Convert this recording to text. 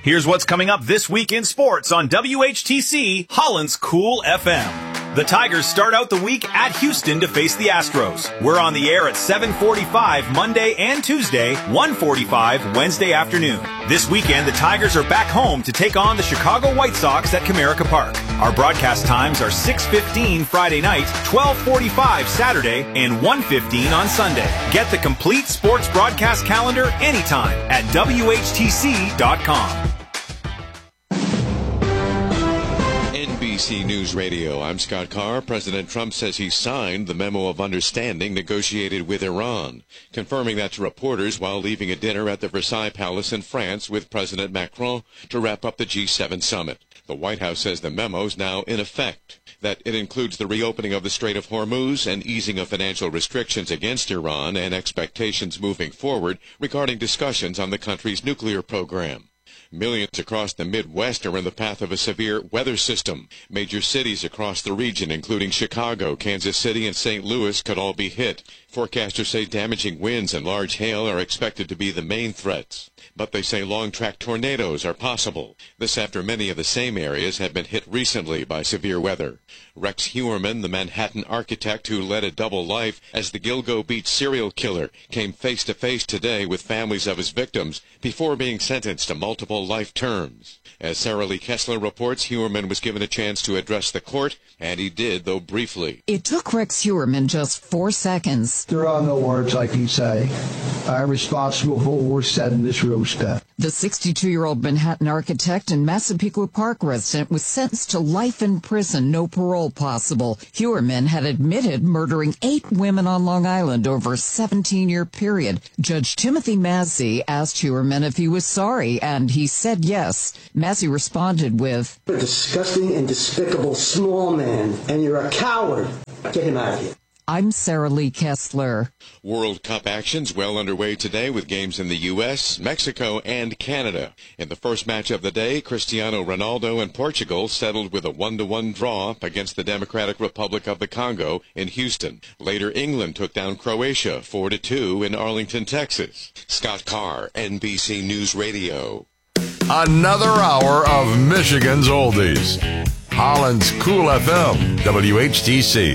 Here's what's coming up this week in sports on WHTC, Holland's Cool FM. The Tigers start out the week at Houston to face the Astros. We're on the air at 7:45 Monday and Tuesday, 1:45 Wednesday afternoon. This weekend, the Tigers are back home to take on the Chicago White Sox at Comerica Park. Our broadcast times are 6:15 Friday night, 12:45 Saturday, and 1:15 on Sunday. Get the complete sports broadcast calendar anytime at WHTC.com. NBC News Radio, I'm Scott Carr. President Trump says he signed the memo of understanding negotiated with Iran, confirming that to reporters while leaving a dinner at the Versailles Palace in France with President Macron to wrap up the G7 summit. The White House says the memo's now in effect, that it includes the reopening of the Strait of Hormuz and easing of financial restrictions against Iran and expectations moving forward regarding discussions on the country's nuclear program. Millions across the Midwest are in the path of a severe weather system. Major cities across the region, including Chicago, Kansas City, and St. Louis, could all be hit. Forecasters say damaging winds and large hail are expected to be the main threats. But they say long-track tornadoes are possible. This after many of the same areas have been hit recently by severe weather. Rex Heuermann, the Manhattan architect who led a double life as the Gilgo Beach serial killer, came face-to-face today with families of his victims before being sentenced to multiple life terms. As Sarah Lee Kessler reports, Heuermann was given a chance to address the court, and he did, though briefly. It took Rex Heuermann just 4 seconds. There are no words I can say. I'm responsible for what was said in this respect. The 62-year-old Manhattan architect and Massapequa Park resident was sentenced to life in prison, no parole possible. Heuermann had admitted murdering 8 women on Long Island over a 17-year period. Judge Timothy Massey asked Heuermann if he was sorry, and he said yes. Massey responded with, "You're a disgusting and despicable small man, and you're a coward. Get him out of here." I'm Sarah Lee Kessler. World Cup actions well underway today with games in the U.S., Mexico, and Canada. In the first match of the day, Cristiano Ronaldo and Portugal settled with a 1-1 draw against the Democratic Republic of the Congo in Houston. Later, England took down Croatia 4-2 in Arlington, Texas. Scott Carr, NBC News Radio. Another hour of Michigan's Oldies. Holland's Cool FM, WHTC.